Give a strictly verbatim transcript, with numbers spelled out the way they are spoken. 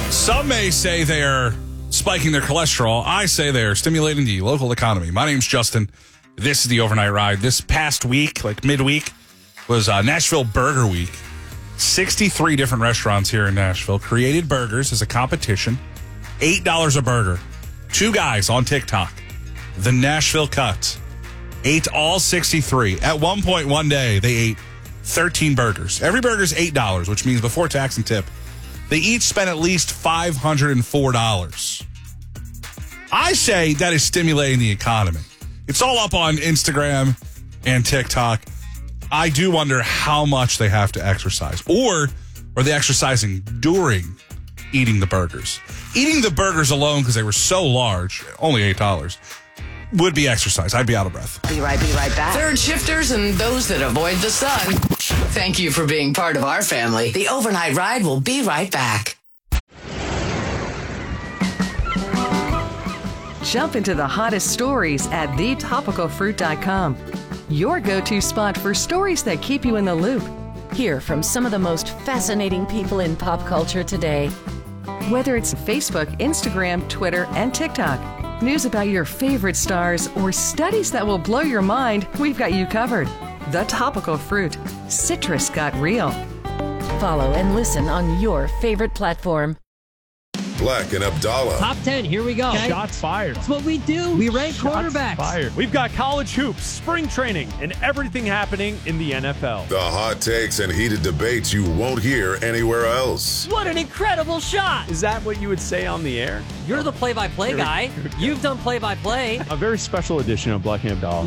Some may say they are spiking their cholesterol. I say they are stimulating the local economy. My name's Justin. This is the Overnight Ride. This past week, like midweek, was uh, Nashville Burger Week. sixty-three different restaurants here in Nashville created burgers as a competition. eight dollars a burger. Two guys on TikTok, the Nashville Cut, ate all sixty-three. At one point one day, they ate thirteen burgers. Every burger is eight dollars, which means before tax and tip, they each spent at least five hundred four dollars. I say that is stimulating the economy. It's all up on Instagram and TikTok. I do wonder how much they have to exercise. Or are they exercising during eating the burgers? Eating the burgers alone, because they were so large, only eight dollars, would be exercise. I'd be out of breath. Be right, be right back. Third shifters and those that avoid the sun. Thank you for being part of our family. The Overnight Ride will be right back. Jump into the hottest stories at the topical fruit dot com. Your go-to spot for stories that keep you in the loop. Hear from some of the most fascinating people in pop culture today. Whether it's Facebook, Instagram, Twitter, and TikTok, news about your favorite stars, or studies that will blow your mind, we've got you covered. The Topical Fruit. Citrus got real. Follow and listen on your favorite platform. Black and Abdallah. Top ten, here we go. Okay. Shots fired. That's what we do. We rank Shots quarterbacks. Fired. We've got college hoops, spring training, and everything happening in the N F L. The hot takes and heated debates you won't hear anywhere else. What an incredible shot. Is that what you would say on the air? You're the play-by-play guy. You've done play-by-play. A very special edition of Black and Abdallah.